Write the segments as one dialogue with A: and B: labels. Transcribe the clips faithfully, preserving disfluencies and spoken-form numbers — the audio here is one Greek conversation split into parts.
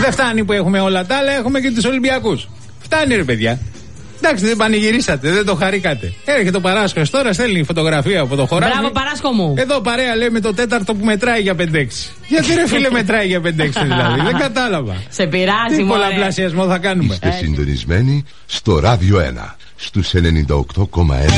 A: Δεν φτάνει που έχουμε όλα τα άλλα, έχουμε και τους Ολυμπιακούς. Φτάνει ρε παιδιά. Εντάξει, δεν πανηγυρίσατε, δεν το χαρήκατε. Έρχεται ο Παράσκος τώρα, στέλνει φωτογραφία από το χωράφι.
B: Μπράβο, Παράσκο μου.
A: Εδώ παρέα λέμε το τέταρτο που μετράει για πέντε έξι. Γιατί ρε φίλε μετράει για πέντε έξι δηλαδή, δεν κατάλαβα.
B: Σε πειράζει,
A: τι
B: μωρέ.
A: πολλαπλασιασμό θα κάνουμε.
C: Είστε συντονισμένοι στο Ράδιο ένα, στους ενενήντα οκτώ κόμμα ένα.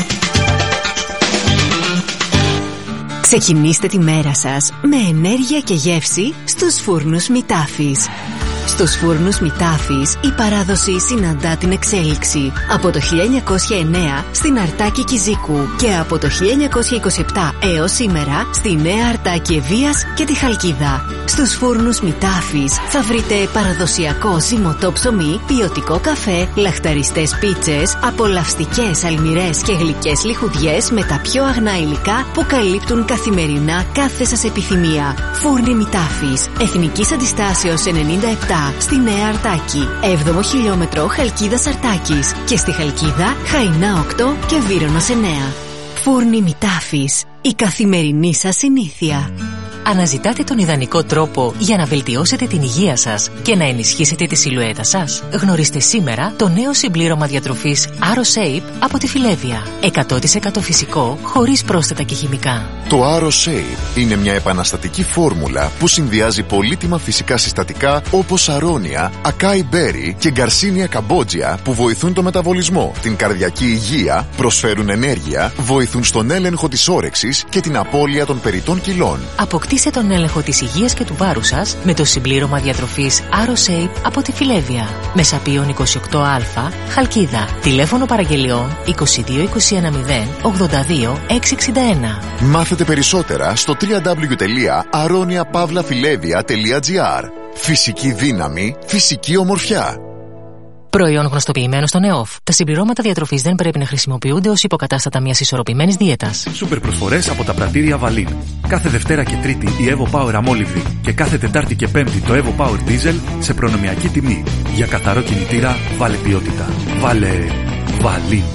D: Ξεκινήστε τη μέρα σας με ενέργεια και γεύση στους φούρνους Μητάφης. Στους φούρνους Μητάφης η παράδοση συναντά την εξέλιξη. Από το χίλια εννιακόσια εννέα στην Αρτάκη Κιζίκου και από το χίλια εννιακόσια είκοσι επτά έως σήμερα στη Νέα Αρτάκη Ευβοίας και τη Χαλκίδα. Στους φούρνους Μητάφης θα βρείτε παραδοσιακό ζυμωτό ψωμί, ποιοτικό καφέ, λαχταριστές πίτσες, απολαυστικές αλμυρές και γλυκές λιχουδιές με τα πιο αγνά υλικά που καλύπτουν καθημερινά κάθε σας επιθυμία. Φούρνοι Μητάφης, Εθνικής Αντιστάσεως ενενήντα επτά στη Νέα Αρτάκη, έβδομο χιλιόμετρο Χαλκίδας Αρτάκης και στη Χαλκίδα Χαϊνά οκτώ και Βύρωνος εννέα. Φούρνοι Μητάφης, η καθημερινή σας συνήθεια.
E: Αναζητάτε τον ιδανικό τρόπο για να βελτιώσετε την υγεία σας και να ενισχύσετε τη σιλουέτα σας? Γνωρίστε σήμερα το νέο συμπλήρωμα διατροφής AroShape από τη Φιλέβια. εκατό τοις εκατό φυσικό, χωρίς πρόσθετα και χημικά.
F: Το AroShape είναι μια επαναστατική φόρμουλα που συνδυάζει πολύτιμα φυσικά συστατικά όπως αρώνια, ακάι μπέρι και γκαρσίνια καμπότζια που βοηθούν το μεταβολισμό, την καρδιακή υγεία, προσφέρουν ενέργεια, βοηθούν στον έλεγχο της όρεξης και την απώλεια των περιττών κιλών.
E: Αποκτήστε τον έλεγχο της υγείας και του βάρους σας με το συμπλήρωμα διατροφής AroShape από τη Φιλέβια. Μεσαπίων είκοσι οκτώ α, Χαλκίδα. Τηλέφωνο παραγγελιών είκοσι δύο είκοσι ένα μηδέν ογδόντα δύο εξακόσια εξήντα ένα.
F: Μάθετε περισσότερα στο double-u double-u double-u τελεία aronia pavla filevia τελεία gr. Φυσική δύναμη, φυσική ομορφιά.
E: Προϊόν γνωστοποιημένο στον ΕΟΦ. Τα συμπληρώματα διατροφής δεν πρέπει να χρησιμοποιούνται ως υποκατάστατα μιας ισορροπημένης δίαιτας.
G: Σούπερ προσφορές από τα πρατήρια Βαλίν. Κάθε Δευτέρα και Τρίτη η Evo Power Αμόλυβδη και κάθε Τετάρτη και Πέμπτη το Evo Power Diesel σε προνομιακή τιμή. Για καθαρό κινητήρα βάλε ποιότητα. Βάλε Βαλίν.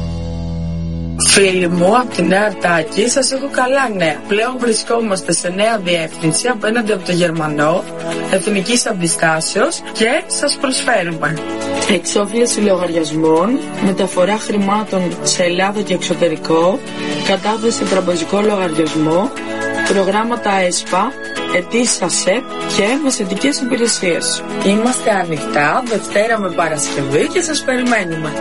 H: Φίλοι μου, από τη Νέα Αρτάκη σας έχω καλά νέα. Πλέον βρισκόμαστε σε νέα διεύθυνση απέναντι από το Γερμανό, Εθνικής Αντιστάσεως και σας προσφέρουμε εξόφληση λογαριασμών, μεταφορά χρημάτων σε Ελλάδα και εξωτερικό, κατάθεση τραπεζικό λογαριασμό, προγράμματα ΕΣΠΑ, αιτήσεις ΑΣΕΠ και μεσαιτικές υπηρεσίες. Είμαστε ανοιχτά Δευτέρα με Παρασκευή και σας περιμένουμε.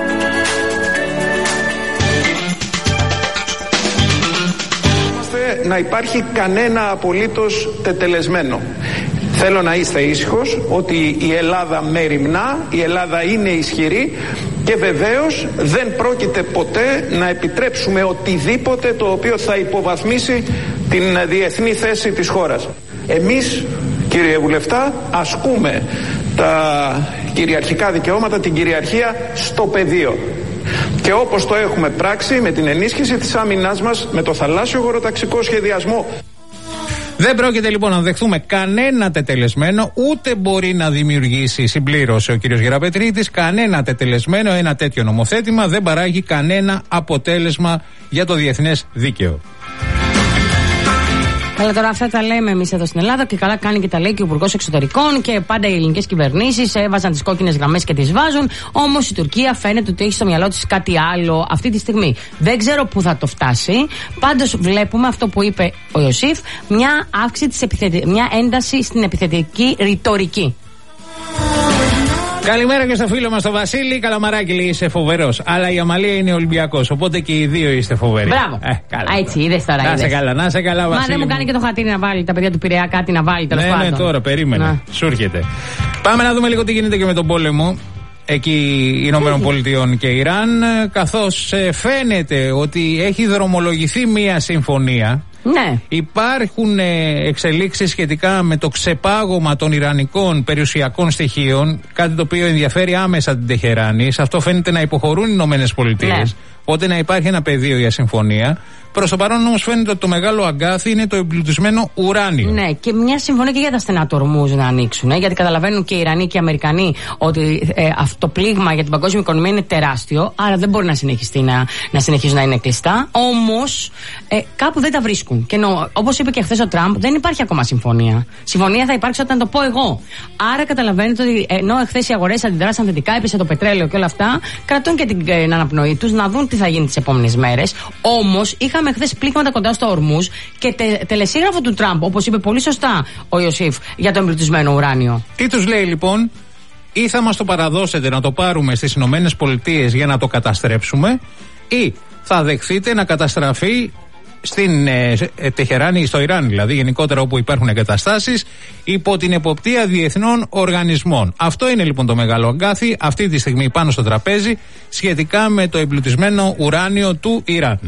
I: Να υπάρχει κανένα απολύτως τετελεσμένο. Θέλω να είστε ήσυχος ότι η Ελλάδα μεριμνά, η Ελλάδα είναι ισχυρή και βεβαίως δεν πρόκειται ποτέ να επιτρέψουμε οτιδήποτε το οποίο θα υποβαθμίσει την διεθνή θέση της χώρας. Εμείς, κύριε Βουλευτά, ασκούμε τα κυριαρχικά δικαιώματα, την κυριαρχία στο πεδίο. Και όπως το έχουμε πράξει με την ενίσχυση της άμυνάς μας, με το θαλάσσιο χωροταξικό σχεδιασμό.
A: Δεν πρόκειται λοιπόν να δεχθούμε κανένα τετελεσμένο, ούτε μπορεί να δημιουργήσει, συμπλήρωσε ο κ. Γεραπετρίτης, κανένα τετελεσμένο. Ένα τέτοιο νομοθέτημα δεν παράγει κανένα αποτέλεσμα για το διεθνές δίκαιο.
B: Αλλά τώρα αυτά τα λέμε εμείς εδώ στην Ελλάδα και καλά κάνει και τα λέει και ο Υπουργός Εξωτερικών και πάντα οι ελληνικές κυβερνήσεις έβαζαν τις κόκκινες γραμμές και τις βάζουν. Όμως η Τουρκία φαίνεται ότι έχει στο μυαλό της κάτι άλλο αυτή τη στιγμή. Δεν ξέρω πού θα το φτάσει. Πάντως βλέπουμε αυτό που είπε ο Ιωσήφ, μια αύξηση της επιθετη... μια ένταση στην επιθετική ρητορική.
A: Καλημέρα και στο φίλο μας τον Βασίλη. Καλαμαράκη λέει είσαι φοβερός. Αλλά η Αμαλία είναι Ολυμπιακός. Οπότε και οι δύο είστε φοβεροί.
B: Μπράβο. Ε, καλά, έτσι, είδες τώρα.
A: Να σε καλά, να σε καλά, Βασίλη.
B: Μα δεν μου κάνει και το χατήρι να βάλει τα παιδιά του Πειραιά κάτι να βάλει τέλος
A: ναι,
B: πάντων.
A: Ναι, τώρα περίμενε. Να. Σου έρχεται. Πάμε να δούμε λίγο τι γίνεται και με τον πόλεμο. Εκεί Ηνωμένων Πολιτειών και Ιράν. Καθώς φαίνεται ότι έχει δρομολογηθεί μία συμφωνία.
B: Ναι.
A: Υπάρχουν εξελίξεις σχετικά με το ξεπάγωμα των ιρανικών περιουσιακών στοιχείων, κάτι το οποίο ενδιαφέρει άμεσα την Τεχεράνη. Σε αυτό φαίνεται να υποχωρούν οι Ηνωμένες Πολιτείες. Ναι. Οπότε να υπάρχει ένα πεδίο για συμφωνία. Προς το παρόν όμως φαίνεται ότι το μεγάλο αγκάθι είναι το εμπλουτισμένο ουράνιο.
B: Ναι, και μια συμφωνία και για τα στενά του Ορμούζ να ανοίξουν. Ε, γιατί καταλαβαίνουν και οι Ιρανοί και οι Αμερικανοί ότι ε, αυτό το πλήγμα για την παγκόσμια οικονομία είναι τεράστιο. Άρα δεν μπορεί να συνεχιστεί να, να συνεχίζουν να είναι κλειστά. Όμως ε, κάπου δεν τα βρίσκουν. Και όπως είπε και χθες ο Τραμπ, δεν υπάρχει ακόμα συμφωνία. Συμφωνία θα υπάρξει όταν το πω εγώ. Άρα καταλαβαίνετε ότι ενώ χθες οι αγορές αντιδράσαν θετικά, έπεσε το πετρέλαιο και όλα αυτά, κρατούν και την ε, αναπνοή τους να δουν τι θα γίνει τις επόμενες μέρες. Όμως είχαμε χθες πλήγματα κοντά στο Ορμούζ και τε, τελεσίγραφο του Τραμπ, όπως είπε πολύ σωστά ο Ιωσήφ, για το εμπλουτισμένο ουράνιο.
A: Τι τους λέει λοιπόν? Ή θα μας το παραδώσετε να το πάρουμε στις Ηνωμένες Πολιτείες για να το καταστρέψουμε, ή θα δεχθείτε να καταστραφεί στην ε, ε, Τεχεράνη, στο Ιράν δηλαδή, γενικότερα όπου υπάρχουν εγκαταστάσεις, υπό την εποπτεία διεθνών οργανισμών. Αυτό είναι λοιπόν το μεγάλο αγκάθι αυτή τη στιγμή πάνω στο τραπέζι σχετικά με το εμπλουτισμένο ουράνιο του Ιράν.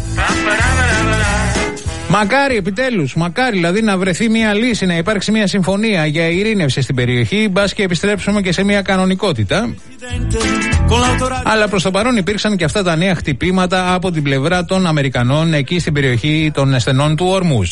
A: Μακάρι επιτέλους, μακάρι δηλαδή να βρεθεί μια λύση, να υπάρξει μια συμφωνία για ειρήνευση στην περιοχή, μπας και επιστρέψουμε και σε μια κανονικότητα. Αλλά προς το παρόν υπήρξαν και αυτά τα νέα χτυπήματα από την πλευρά των Αμερικανών εκεί στην περιοχή των στενών του Ορμούζ.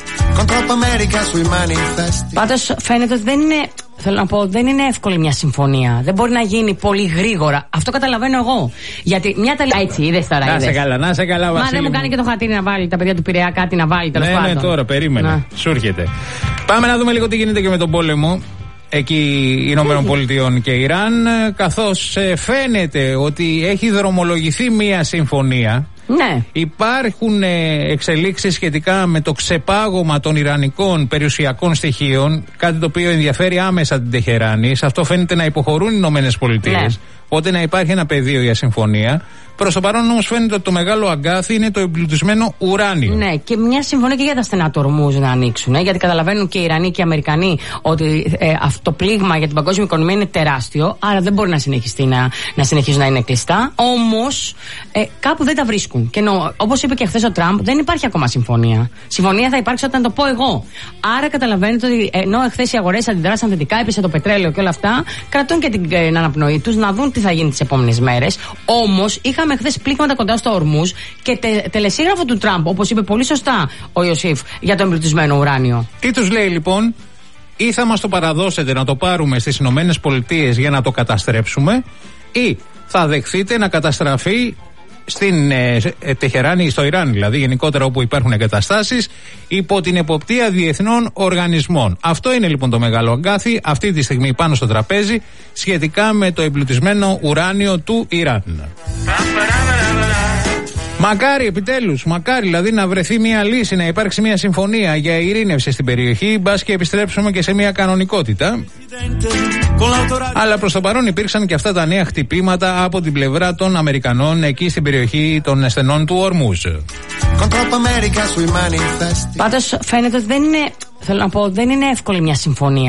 B: Πάντως φαίνεται ότι δεν είναι, θέλω να πω, δεν είναι εύκολη μια συμφωνία. Δεν μπορεί να γίνει πολύ γρήγορα. Αυτό καταλαβαίνω εγώ. Γιατί μια τελεία. Έτσι, είδες τώρα.
A: Να σε καλά, να σε καλά, Βασίλη.
B: Μα δεν μου κάνει και το χατήρι να βάλει τα παιδιά του Πειραιά κάτι να βάλει τέλος
A: ναι,
B: πάντων.
A: Ναι, τώρα περίμενε. Να. Σου έρχεται. Πάμε να δούμε λίγο τι γίνεται και με τον πόλεμο εκεί Ηνωμένων Πολιτειών και Ιράν. Καθώς φαίνεται ότι έχει δρομολογηθεί μια συμφωνία.
B: Ναι.
A: Υπάρχουν εξελίξεις σχετικά με το ξεπάγωμα των ιρανικών περιουσιακών στοιχείων, κάτι το οποίο ενδιαφέρει άμεσα την Τεχεράνη. Σε αυτό φαίνεται να υποχωρούν οι Ηνωμένες Πολιτείες. Ναι. Οπότε να υπάρχει ένα πεδίο για συμφωνία. Προς το παρόν όμως φαίνεται ότι το μεγάλο αγκάθι είναι το εμπλουτισμένο ουράνιο.
B: Ναι, και μια συμφωνία και για τα στενά του Ορμούζ να ανοίξουν. Ε, γιατί καταλαβαίνουν και οι Ιρανοί και οι Αμερικανοί ότι ε, αυτό το πλήγμα για την παγκόσμια οικονομία είναι τεράστιο. Άρα δεν μπορεί να συνεχιστεί να, να συνεχίζουν να είναι κλειστά. Όμως ε, κάπου δεν τα βρίσκουν. Και όπως είπε και χθες ο Τραμπ, δεν υπάρχει ακόμα συμφωνία. Συμφωνία θα υπάρξει όταν το πω εγώ. Άρα καταλαβαίνετε ότι ενώ χθες οι αγορές αντιδράσαν θετικά, έπεσε το πετρέλαιο και όλα αυτά, κρατούν και την ε, αναπνοή τους να δουν τι θα γίνει τις επόμενες μέρες. Όμως είχαμε χθες πλήγματα κοντά στο Ορμούζ και τε, τελεσίγραφο του Τραμπ, όπως είπε πολύ σωστά ο Ιωσήφ, για το εμπλουτισμένο ουράνιο.
A: Τι τους λέει λοιπόν? Ή θα μας το παραδώσετε να το πάρουμε στις Ηνωμένες Πολιτείες για να το καταστρέψουμε, ή θα δεχθείτε να καταστραφεί στην ε, ε, Τεχεράνη, στο Ιράν δηλαδή, γενικότερα όπου υπάρχουν εγκαταστάσεις, υπό την εποπτεία διεθνών οργανισμών. Αυτό είναι λοιπόν το μεγάλο αγκάθι αυτή τη στιγμή πάνω στο τραπέζι σχετικά με το εμπλουτισμένο ουράνιο του Ιράν. Μακάρι επιτέλους, μακάρι δηλαδή να βρεθεί μια λύση, να υπάρξει μια συμφωνία για ειρήνευση στην περιοχή, μπας και επιστρέψουμε και σε μια κανονικότητα. Αλλά προς το παρόν υπήρξαν και αυτά τα νέα χτυπήματα από την πλευρά των Αμερικανών εκεί στην περιοχή των στενών του Ορμούζ.
B: Πάντως φαίνεται ότι δεν είναι, θέλω να πω, δεν είναι εύκολη μια συμφωνία.